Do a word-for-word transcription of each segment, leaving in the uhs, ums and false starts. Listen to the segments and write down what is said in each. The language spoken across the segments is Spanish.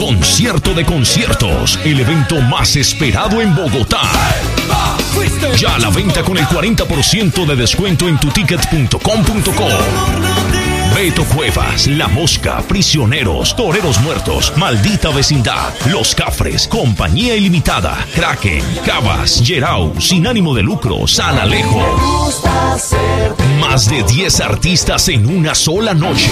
Concierto de conciertos, el evento más esperado en Bogotá. Ya a la venta con el cuarenta por ciento de descuento en tuticket punto com punto co. Beto Cuevas, La Mosca, Prisioneros, Toreros Muertos, Maldita Vecindad, Los Cafres, Compañía Ilimitada, Kraken, Cabas, Yerau, Sin Ánimo de Lucro, San Alejo. Más de diez artistas en una sola noche.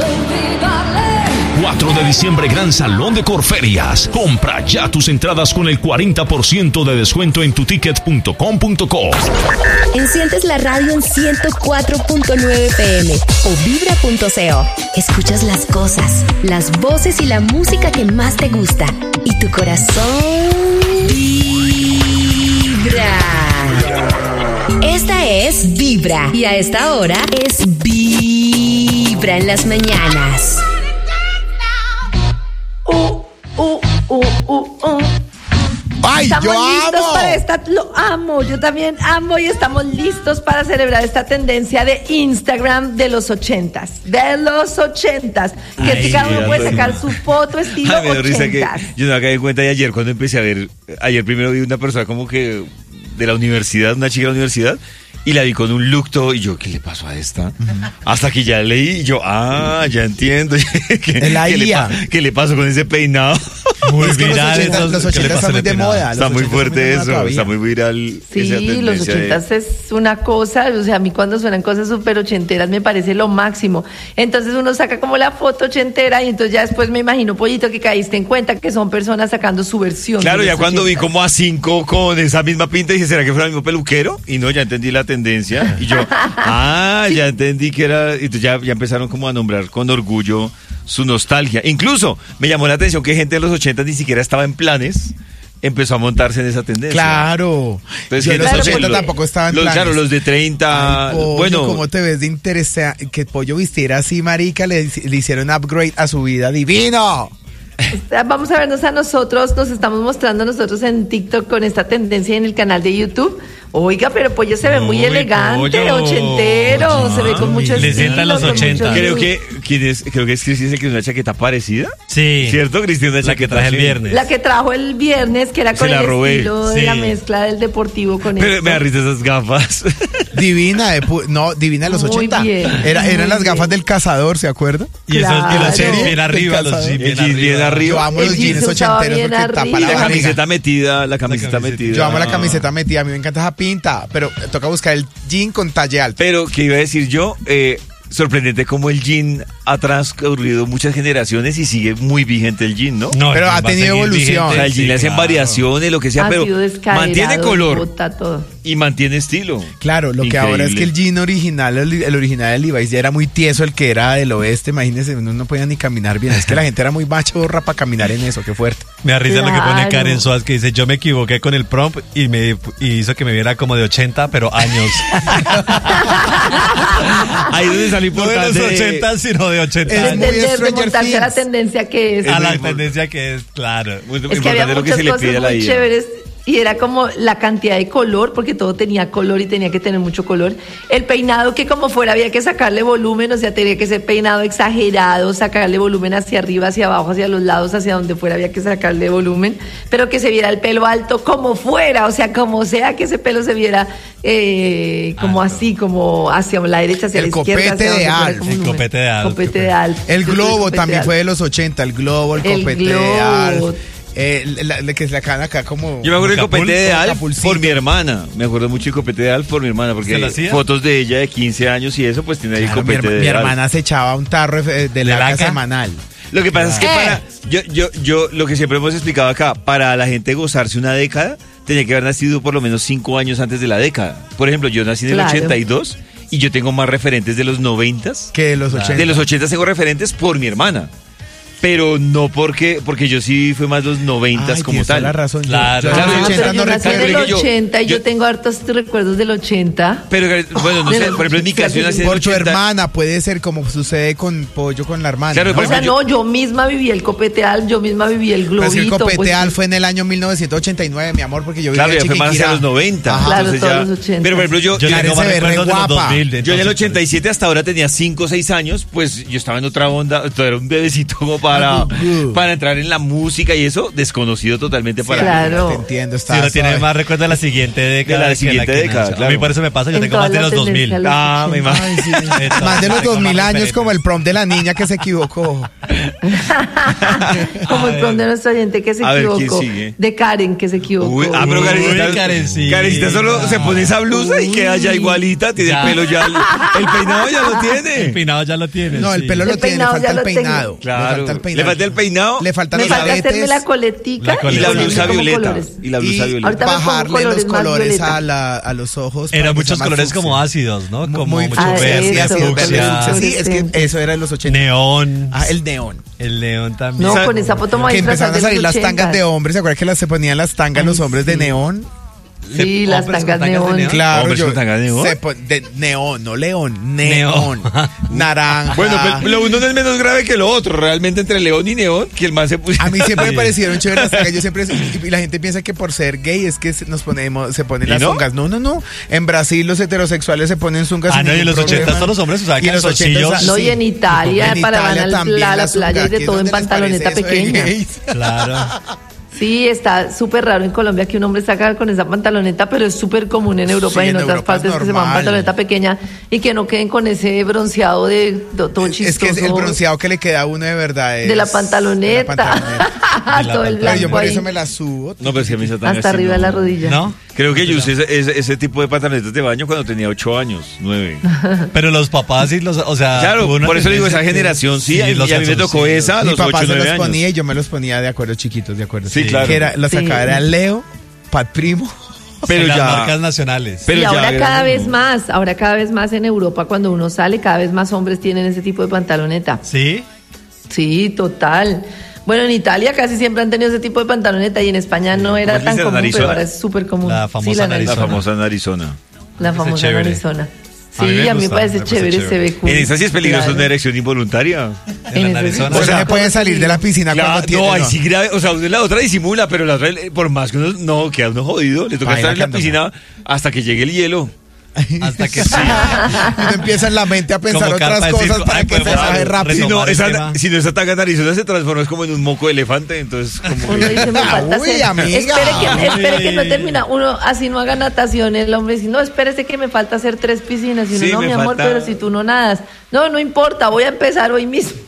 cuatro de diciembre, Gran Salón de Corferias. Compra ya tus entradas con el cuarenta por ciento de descuento en tuticket punto com punto co. Enciendes la radio en ciento cuatro punto nueve P M o vibra punto co. Escuchas las cosas, las voces y la música que más te gusta. Y tu corazón vibra. Esta es Vibra. Y a esta hora es Vibra en las mañanas. Uh, uh, uh, uh, uh. ¡Ay, estamos yo listos amo! para esta, lo amo, yo también amo y estamos listos para celebrar esta tendencia de Instagram de los ochentas, de los ochentas, que Ay, si cada uno puede mira, sacar su foto estilo Ay, me dio risa que ochentas. yo no me caí cuenta de ayer cuando empecé a ver, ayer primero vi una persona como que de la universidad, una chica de la universidad, y la vi con un look todo, y yo, ¿qué le pasó a esta? Hasta que ya leí, y yo, ah, ya entiendo. ¿Qué, La ¿qué, le, I A. pa- ¿Qué le pasó con ese peinado? Muy Es que viral. los ochenta, entonces, los ¿qué le ochenta pasa están muy al de peinado? moda. Está los muy ochenta fuerte están muy de moda eso, todavía. está muy viral. esa Sí, los tendencia de- ochentas es una cosa, o sea, a mí cuando suenan cosas súper ochenteras me parece lo máximo. Entonces uno saca como la foto ochentera y entonces ya después me imagino, Pollito, que caíste en cuenta que son personas sacando su versión. Claro, de ya los cuando vi ochentas. como a cinco con esa misma pinta, dije, ¿será que fuera el mismo peluquero? Y no, ya entendí la tendencia. Y yo, ah, ya entendí que era. Y entonces ya, ya empezaron como a nombrar con orgullo su nostalgia. Incluso me llamó la atención que gente de los ochentas ni siquiera estaba en planes. Empezó a montarse en esa tendencia. Claro. Entonces, Yo en gente los Claro, ochenta los- tampoco estaba en los, planes. Claro, los de treinta. Ay, Pollo, bueno, ¿cómo te ves de interesante? Que Pollo vistiera así, marica, le, le hicieron upgrade a su vida. ¡Divino! Vamos a vernos a nosotros, nos estamos mostrando a nosotros en TikTok con esta tendencia en el canal de YouTube. Oiga, pero Pollo se ve muy Uy, elegante, Pollo. ochentero, se ve con mucho Le estilo. sientan los con mucho ochenta. creo look. que, ¿quién es? Creo que es Cristian el que tiene una chaqueta parecida. Sí. ¿Cierto, Cristian? Una La que chaqueta traje el así. viernes. La que trajo el viernes, que era Se con la el robé. estilo de Sí. la mezcla del deportivo con Pero esto. me da risa esas gafas. Divina, de pu- no, divina de los Muy ochenta. bien, Era, muy eran las bien. gafas del cazador, ¿se acuerda? Y esos y Claro. los jeans bien Del arriba, los cazador. jeans bien El jeans bien arriba. arriba. Yo amo El los jeans jeans se usaba ochenteros bien porque tapa arriba. Y la la barriga. camiseta metida, la camiseta camiseta. metida. Yo amo la camiseta metida, a mí me encanta esa pinta, pero toca buscar el jean con talle alto. Pero, ¿qué iba a decir yo? Eh, sorprendente como el jean ha transcurrido muchas generaciones y sigue muy vigente el jean, ¿no? No, Pero el ha jean va a tenido seguir evolución. vigente, O sea, el jean sí, le hacen claro. variaciones, lo que sea, Ha pero sido descaderado, mantiene color bota todo. y mantiene estilo. Claro, lo que ahora es que el jean original, el, el original de Levi's ya era muy tieso, el que era del oeste, imagínense, uno no podía ni caminar bien. Es que la gente era muy machorra para caminar en eso, qué fuerte. Me da risa lo que pone Claro. Karen Suárez, que dice, yo me equivoqué con el prompt y me y hizo que me viera como de ochenta, pero años. Ahí es donde sale No de importante. los ochenta, sino de ochenta Es De, años. muy de- de Stranger remontarse a la Things. tendencia que es. A muy la importante. tendencia que es, claro. Muy Es que importante había lo que muchas se le cosas pide a la muy I A. chéveres y era como la cantidad de color, porque todo tenía color y tenía que tener mucho color. El peinado que como fuera había que sacarle volumen, o sea, tenía que ser peinado exagerado, sacarle volumen hacia arriba, hacia abajo, hacia los lados, hacia donde fuera había que sacarle volumen, pero que se viera el pelo alto como fuera, o sea, como sea que ese pelo se viera eh, como Alto. así, como hacia la derecha, hacia El la izquierda. copete hacia donde de fuera, Alf. como El un número. copete de Alf. Copete de Alf. El Yo tuve globo copete también de fue Alf. de los ochenta, el globo, el El copete de globo. Alf. Eh, la, la que se la acaban acá como... Yo me acuerdo del Acapulco, copete de Alf Acapulcito. por mi hermana. Me acuerdo mucho del copete de Alf por mi hermana, ¿Se porque lo hacía? fotos de ella de quince años y eso, pues tiene ahí Claro, mi, copete herma- de mi Alf. hermana se echaba un tarro de, de laca laca? semanal. Lo que pasa es que Eh. para. Yo, yo, yo, lo que siempre hemos explicado acá, para la gente gozarse una década, tenía que haber nacido por lo menos cinco años antes de la década. Por ejemplo, yo nací en el Claro. ochenta y dos y yo tengo más referentes de los noventas. Que de los ochenta. De los ochenta tengo referentes por mi hermana. Pero no porque, porque yo sí fui más los noventas Ay, como tienes toda tal. la razón. Yo- Claro. yo, de Claro, los Ah, yo- ochenta pero yo no nací en recuerdo. el recuerdo. Yo- ochenta y yo yo- tengo hartos recuerdos del ochenta. Pero bueno, no De sé, los por ejemplo, en mi caso yo nací en el Por tu ochenta. hermana, puede ser como sucede con Pollo con la hermana. Claro, ¿no? por O sea, ejemplo, no, yo misma viví el copete Alf, yo misma viví el Pero es que globito. el copete pues, Alf fue en el año mil novecientos ochenta y nueve, mi amor, porque yo Claro, vivía ya fue más hacia Chiquinquirá. los noventa. Ajá. Claro, entonces todos ya- los ochenta. Pero por ejemplo, yo, Yo Karen tengo más se ve re recuerdos de los guapa. dos mil. yo en el entonces, ochenta y siete hasta ahora tenía cinco o seis años, pues yo estaba en otra onda, todavía era un bebecito como para, para entrar en la música y eso, desconocido totalmente Sí, para claro. Te entiendo, Si está uno tiene suave. más recuerdo de la siguiente década. De la que siguiente que década, nació. claro. A mí por eso me pasa, yo En tengo más de todas los las dos mil. tendencias, Ah, me imagino. Ay, sí. Entonces, Más de los tengo dos mil más años referentes. como el prom de la niña que se equivocó. Como el prom de nuestro oyente que se A ver, ¿quién equivocó. sigue? De Karen que se equivocó. Uy, ah, pero Uy, Karencita, Karencita. Karencita solo se pone esa blusa y queda ya igualita, tiene Ya. el pelo ya, el peinado ya lo El tiene. peinado ya lo tiene. No, el sí. pelo El lo tiene, le peinado falta ya el lo tengo. peinado. Claro. Le falta el peinado. Le falta el peinado. Le faltan Me los falta hacerme aretes. la coletica. La Y coleta. la ponerme blusa como violeta. colores. Y la blusa Y violeta. Ahorita me pongo bajarle colores los más colores violeta. a, la, a los ojos. para Eran que sea muchos más colores fucsia. como ácidos, ¿no? Como Muy mucho Ah, verde, eso, así es, verde, fucsia, fucsia. Sí, es que eso era de los ochenta. neón. Ah, el neón. El león también. No, ¿Sabe? con esa foto me voy a Que disfrazar empezaron a de salir los las tangas de ochentas. hombres. ¿Se acuerdan que las, se ponían las tangas Ay, los hombres de sí. neón? Sí, las Hombres con tangas tangas de neón. neón. Claro, Hombres yo, con tangas de neón. se pon- de neón, no león, neón, Neón. naranja. Bueno, pues, lo uno no es menos grave que lo otro. Realmente entre león y neón, que el man se puso. A mí siempre Sí. me parecieron chéveres las tangas. Yo siempre, y y la gente piensa que por ser gay es que se- nos ponemos, se ponen ¿Y las no? zungas. No, no, no. En Brasil los heterosexuales se ponen zungas. Ah, sin no, y en ningún los problema. ochentas todos los hombres usaban Y en los calzoncillos. ochentas, No, sí. y en Italia, En para Italia van al- también a la las playa y zungas, de que todo en ¿dónde les pantaloneta parece eso de pequeña. gays? Claro. Sí, está súper raro en Colombia que un hombre saca con esa pantaloneta, pero es súper común en Europa Sí, y en, en otras Europa es partes que se van normal. pantaloneta pequeña y que no queden con ese bronceado de do- todo chistoso. Es que es el bronceado que le queda a uno de verdad. Es de la pantaloneta. de la pantaloneta. De la todo el pantaloneta. Pero yo blanco por ahí, eso me la subo. No, pero es que a mí esa tanga hasta sí arriba de no. la rodilla. ¿No? Creo que yo usé ese, ese, ese tipo de pantalonetas de baño cuando tenía ocho años, nueve. Pero los papás y los, o sea, Claro, hubo una por eso le digo, esa tendencia que- generación sí, y a los mí me tocó calzoncillos. esa a Mi los papá ocho, se los nueve años. ponía y yo me los ponía de acuerdo chiquitos, de acuerdo. Sí, claro. Que era, los Sí. sacaba era Leo, Pat Primo. Pero En las ya. marcas nacionales. Pero y ya ahora era cada como- vez más, ahora cada vez más en Europa cuando uno sale, cada vez más hombres tienen ese tipo de pantaloneta. ¿Sí? Sí, total. Bueno, en Italia casi siempre han tenido ese tipo de pantaloneta y en España no era ¿Cómo tan dice, común, narizona? pero ahora es súper común. La famosa sí, la narizona. La narizona. famosa narizona. La Parece famosa chévere. narizona. A mí Sí, me a mí me gusta, parece me parece chévere, chévere. se ve cool. En esa sí es peligroso Claro. una erección involuntaria. En la En esa narizona. sí. O sea, sea, se pueden salir de la piscina Claro, cuando tiene. no, ahí sí grave. O sea, la otra disimula, pero la otra, por más que uno no, queda uno jodido, le toca Baila estar en la cantando. piscina hasta que llegue el hielo. Hasta que sí. Uno empieza en la mente a pensar Como otras carpa de cosas circo. para Ay, que pues, se bueno, baje Si rápido. no, Retomar el esa, tema. si no esa tanga narizona se transforma es como en un moco de elefante, entonces como Uno que- dice, me falta Uy, hacer. amiga. Espere que, espere que no Uy. termina. Uno así no haga natación. El hombre dice, no, espérese que me falta hacer tres piscinas. Y uno, Sí, no, me mi amor, falta- pero si tú no nadas. No, no importa, voy a empezar hoy mismo.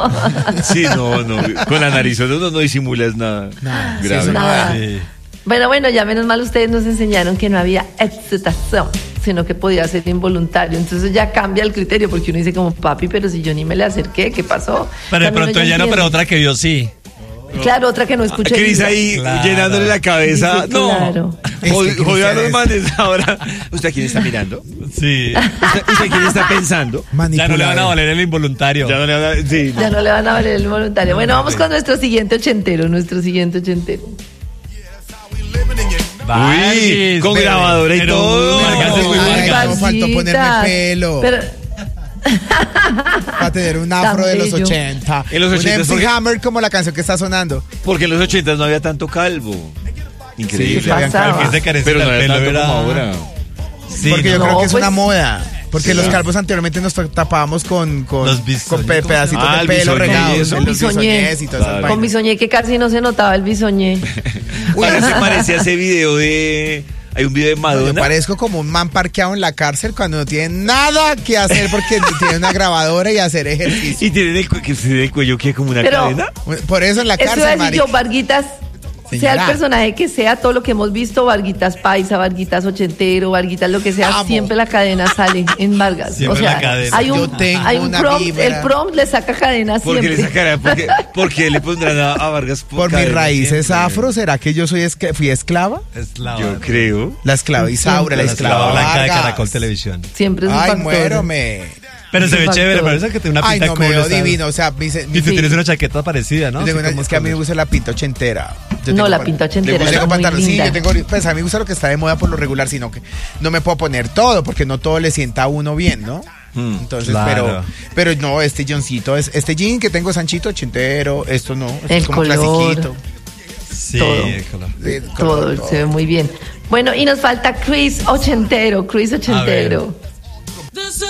Sí, no, no. Con la narizona uno no disimulas nada sí, grave. eso no Nada. Sí. Bueno, bueno, ya menos mal ustedes nos enseñaron que no había excitación, sino que podía ser involuntario. Entonces ya cambia el criterio, porque uno dice como, papi, pero si yo ni me le acerqué, ¿qué pasó? Pero de También pronto uno ya no, pero entiende. otra que vio sí. Claro, otra que no escuché. Cris dice, ahí Claro. llenándole la cabeza. Dice, No. claro. Jod- Es que Jodió a los Cristian manes ahora. ¿Usted a quién está mirando? Sí. ¿Usted, usted a quién está pensando? Ya no le van a Manipulador. valer el involuntario. Ya no le van a. Sí. Ya no le van a valer el voluntario. Bueno, vamos con nuestro siguiente ochentero, nuestro siguiente ochentero. Vargas, con pero- grabadora y pero todo. Vargas es muy Ay, Vargas. no, faltó ponerme Pasitas. pelo. Pero, Para tener un afro Tan de los bello. ochenta. En los Un ochenta M C porque- Hammer como la canción que está sonando. Porque en los ochentas no había tanto calvo. Increíble. Sí, que habían pasaba. Porque ese carecita Pero no el había pelo tanto era... como ahora. Sí, Porque yo no. creo que es pues, una moda. Porque sí. los calvos anteriormente nos tapábamos con, con, Los con bisoñés, pe- ¿cómo se pedacitos llama? Ah, de el pelo bisoñé y regados. eso. en los Bisoñé. bisoñés y todas esas Claro. con vainas. bisoñé que casi no se notaba el bisoñé. Uy, ¿no se parecía ese video de. Hay un video de Yo Madonna. parezco como un man parqueado en la cárcel cuando no tiene nada que hacer porque tiene una grabadora y hacer ejercicio. Y tiene el, cu- que tiene el cuello que como una Pero- cadena. Por eso en la Eso iba a cárcel, decir yo, marica. Varguitas, sea Señora. el personaje que sea, todo lo que hemos visto, Varguitas paisa, Varguitas ochentero, Varguitas lo que sea, Amo. siempre la cadena sale en Vargas. Siempre o sea, la cadena. hay un, Yo tengo hay un una prompt, vibra. el prompt le saca cadena Porque siempre. le sacará, porque, porque le pondrán a, a Vargas Por mis cadena raíces siempre. afro, ¿será que yo soy esque- fui esclava? Es la Yo Vargas. creo. La esclava Isaura, la La esclava esclava blanca de Vargas. Caracol Televisión. Siempre es un Ay, factor. muérome. Pero Es se un ve factor. chévere, parece que tiene una Ay, pinta no, cool. me veo esa- divino. O sea, mi, se- mi- Y tú Sí. tienes una chaqueta parecida, ¿no? yo tengo Así una- como es que a mí me con- gusta la pinta ochentera. Yo No, tengo la pan- pinta ochentera Yo es tengo muy pantalón- sí, linda. yo tengo, pues a mí me gusta lo que está de moda por lo regular, sino que no me puedo poner todo, porque no todo le sienta a uno bien, ¿no? Hmm. Entonces, Claro. pero, pero no, este jeansito, es, este jean que tengo sanchito, ochentero, esto no, esto El es como color. clasiquito. Sí, todo. el color. El Todo, color, todo. se ve muy bien. Bueno, y nos falta Chris ochentero, Chris ochentero. This is the real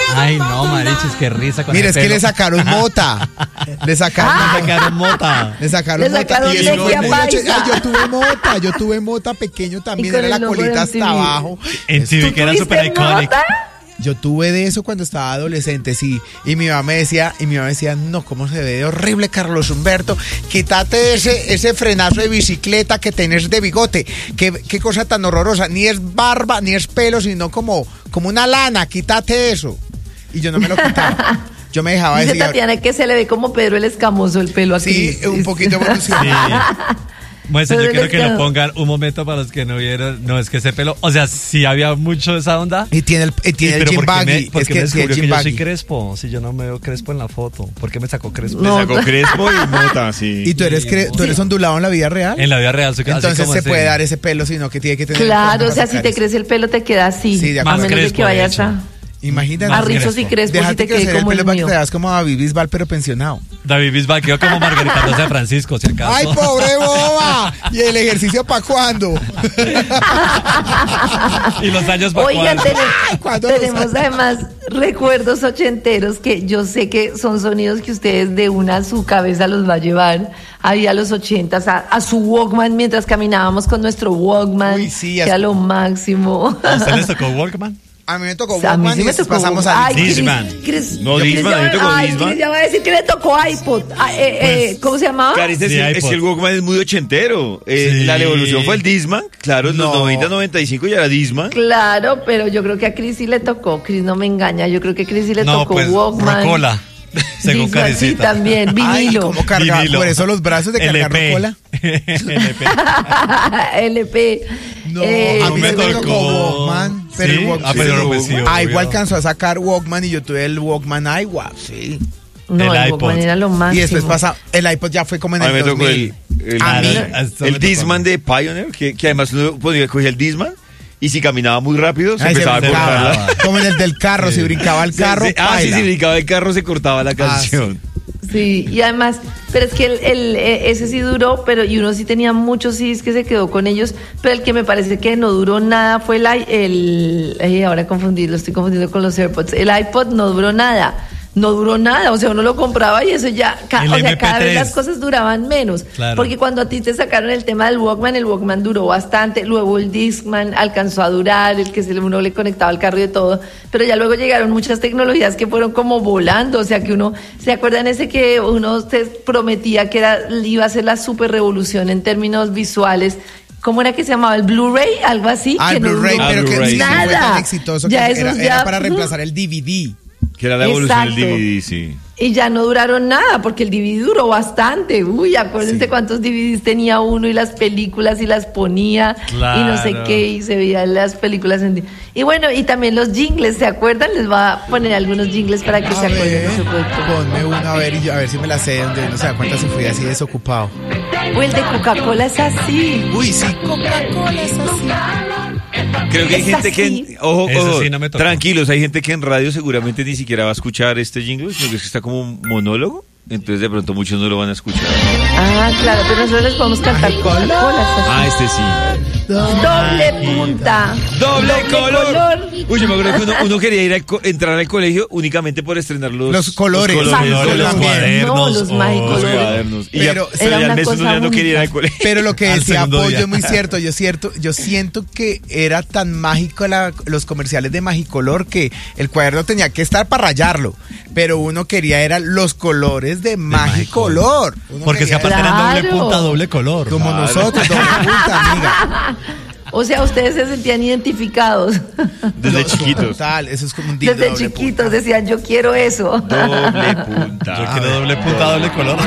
Ay, no, marichis, qué risa con Mira, el es que pelo. le sacaron mota. Le sacaron, Ah. Le sacaron mota. le sacaron Le mota. sacaron Y eso leche fue a muy paisa. ocho- Ay, yo tuve mota, yo tuve mota pequeño también, con era la el logo de colita M T V. hasta abajo. En T V, que era ¿Tuviste súper icónico. mota? Yo tuve de eso cuando estaba adolescente, sí. Y mi mamá me decía, y mi mamá decía, no, cómo se ve de horrible, Carlos Humberto. Quítate ese, ese frenazo de bicicleta que tenés de bigote. Qué, qué cosa tan horrorosa. Ni es barba, ni es pelo, sino como, como una lana. Quítate eso. Y yo no me lo quitaba. Yo me dejaba Dice decir. Tatiana que se le ve como Pedro el Escamoso el pelo aquí. Sí, un poquito evolucionado. Sí. Muestra, yo Pero quiero les que lo quedó. pongan un momento para los que no vieron. No, es que ese pelo, o sea, sí había mucho de esa onda. Y tiene el, y tiene el pero gym ¿por qué me, baggy. por Es qué que me sí, el descubrió que gym yo soy baggy. crespo? Si yo no me veo crespo en la foto. ¿Por qué me sacó crespo? No. Me sacó Crespo y Mota, sí. ¿Y tú eres, cre- tú eres ondulado en la vida real? En la vida real soy así Entonces como se ese- puede dar ese pelo, sino que tiene que tener. Claro, cosas o sea, para si te sacar eso. crece el pelo te queda así. Sí, de a acuerdo. menos de Crespo, que de vayas hecho. a, Imagínate. a rizos y crespos y Déjate te crecer quede el como el pelo para que mío. te veas como a David Bisbal, pero pensionado. David Bisbal quedó como Margarita Rosa de Francisco, si acaso. ¡Ay, pobre boba! ¿Y el ejercicio para cuándo? Y los años para Oigan, cuándo. Ay, ¿cuándo los tenemos años? además recuerdos ochenteros que yo sé que son sonidos que ustedes de una a su cabeza los va a llevar ahí a los ochentas, a, a su Walkman mientras caminábamos con nuestro Walkman, Uy, sí, que así- era lo máximo. ¿A usted les tocó Walkman? A mí me tocó O sea, a mí Walkman sí y me después tocó. pasamos Ay, a Chris- Discman. Chris- No, Chris Discman, ya a mí me va- tocó ay, Discman. Chris ya va a decir que le tocó iPod. Ah, eh, eh, ¿Cómo se llamaba? Claro, es, Sí, es iPod. que el Walkman es muy ochentero. Eh, Sí. La revolución fue el Discman. Claro, en los No. noventa, noventa y cinco ya era Discman. Claro, pero yo creo que a Chris sí le tocó. Chris no me engaña. Yo creo que a Chris sí le No, tocó pues, Walkman. Rocola. Según Discman, sí, Karencita. también. Ay, Vinilo. ¿cómo cargar? Vinilo. Por eso los brazos de cargar L P. rocola. L P. L P. No, Eh, a mí me sí me tocó. tocó Walkman. Pero ¿Sí? el Walkman. Ah, pero pues sí, Aiwa obvio. alcanzó a sacar Walkman y yo tuve el Walkman Aiwa, sí. no, el el, iPod. Walkman era lo máximo. Y después pasa, el iPod ya fue como en A mí el me tocó el, dos mil. el, A mí- Ah, esto me el tocó a Discman mí. de Pioneer, que, que además uno podía coger el Discman y si caminaba muy rápido se Ay, se empezaba a brincaba. cortar. Como en el del carro, si brincaba el carro, Se- se- ah, sí, paila. si brincaba el carro se cortaba la canción. Sí, y además, pero es que el, el- eh, ese sí duró, pero y uno sí tenía muchos C Ds que se quedó con ellos, pero el que me parece que no duró nada fue el, i- el ay, ahora confundí, lo estoy confundiendo con los AirPods. El iPod no duró nada. No duró nada, o sea, uno lo compraba y eso ya, ca- El o sea, M P cada vez tres. las cosas duraban menos. Claro. Porque cuando a ti te sacaron el tema del Walkman, el Walkman duró bastante, luego el Discman alcanzó a durar, el que se le- uno le conectaba al carro y de todo, pero ya luego llegaron muchas tecnologías que fueron como volando, o sea, que uno, ¿se acuerdan ese que uno te prometía que era, iba a ser la super revolución en términos visuales? ¿Cómo era que se llamaba? ¿El Blu-ray? Algo así. Ah, que el no Blu-ray, duró Ah, pero que Blu-ray, sí sí. fue tan nada. exitoso Ya que esos era, ya- era para reemplazar el D V D. Que era la evolución Exacto. del D V D, sí. Y ya no duraron nada, porque el D V D duró bastante. Uy, acuérdense Sí. cuántos D V Ds tenía uno y las películas y las ponía y no sé Claro. qué, y se veían las películas en... Y bueno, y también los jingles, ¿se acuerdan? Les voy a poner algunos jingles para que A se acuerden ver, de su producto. ponme uno a ver y yo, a ver si me la sé, donde no se da cuenta si fui así desocupado. O el de Coca-Cola es así. Uy, sí, Coca-Cola es así. Creo que hay Es gente que, así. en- ojo, Eso ojo, sí no me tocó. tranquilos, hay gente que en radio seguramente ni siquiera va a escuchar este jingle, sino que es que está como un monólogo, entonces de pronto muchos no lo van a escuchar. Ah, claro, pero nosotros les podemos cantar Ay, Coca-Cola. es así. Ah, este sí. Doble punta. ¡Doble, color! color. Uy, yo me acuerdo que uno, uno quería ir a co- entrar al colegio únicamente por estrenar los, Los colores. Los, Los colores, los También. cuadernos. No, los o- mágicos. los cuadernos. Y Pero ya, era ya al una mes uno cosa ya no quería ir al única. colegio. Pero lo que Al decía segundo Pollo día. es muy cierto. Yo cierto, yo siento que era tan mágico la- los comerciales de Magicolor que el cuaderno tenía que estar para rayarlo. Pero uno quería era los colores de, Magicolor. Uno Porque si quería- aparte eran doble Claro. punta, doble color. como Claro. nosotros, doble punta, amiga. O sea, ustedes se sentían identificados. Desde Yo- chiquitos. Total, eso es como un digno Desde doble chiquitos punta. decían, yo quiero eso. Doble punta. Yo quiero doble punta, doble color.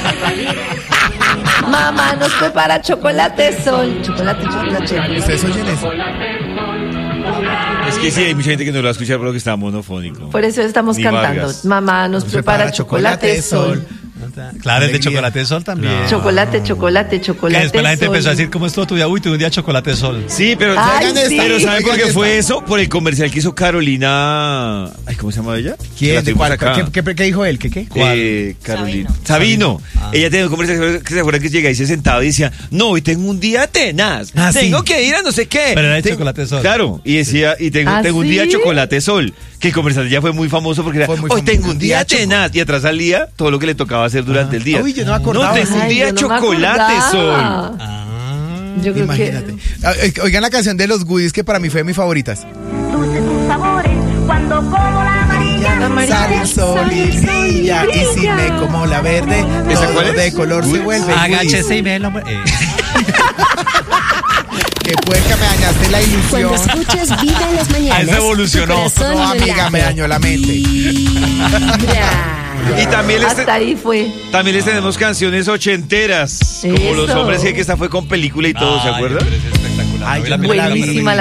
Mamá nos prepara chocolate sol. Chocolate, chocolate. ¿Ustedes oyen eso? Es que sí, hay mucha gente que no lo va a escuchar porque está monofónico. Por eso estamos Ni cantando. Vargas. Mamá nos prepara chocolate sol. Claro, el de Alegría. chocolate de sol también. Chocolate, chocolate, Que chocolate. después la gente sol. empezó a decir, ¿cómo es todo tu día? Uy, tuve un día chocolate de sol. Sí, pero, Ay, ¿saben, sí. pero ¿saben por qué Oigan fue esta. eso? Por el comercial que hizo Carolina. Ay, ¿cómo se llama ella? Que la ¿Quién? ¿De tuvimos cuál? acá. ¿Qué, qué, qué dijo él? ¿Qué qué? Eh, Carolina. Sabino. Ah. Ella tenía un comercial que se acuerdan que llega y se sentaba y decía, no, hoy tengo un día tenaz. Ah, sí. tengo que ir a no sé qué. Pero era de Tengo- chocolate sol. Claro, y decía, y tengo, ¿Ah, tengo un día sí? chocolate sol. Que el comercial ya fue muy famoso porque era, Fue muy hoy famoso. tengo un día Día choco- tenaz. Y atrás salía todo lo que le tocaba hacer durante el día. Uy, yo no me acordaba. No, tengo un Ay, día yo no me chocolate acordaba. sol. Ah. Yo creo Imagínate. que. Ah, eh, Oigan la canción de los Goodies que para mí fue de mis favoritas. Dulces sus sabores cuando como la amarilla. La amarilla. Sale el sol y brilla, y si me como la verde, ¿Esa todo cuál es? de color se Uy. vuelve Agáchese gris. y ve el hombre. Eh. Que puerca, me dañaste la Cuando ilusión. escuchas Vibra en las mañanas, Ah, ese evolucionó. tu corazón No, amiga, late. me dañó la mente. Vibra. Y también les, Hasta ahí fue. también les tenemos canciones ochenteras. Como Eso. los hombres que, que esta fue con película y todo, ¿se Ay, acuerdan? pero es espectacular. Ay, No vi la yo película, pero Buenísima me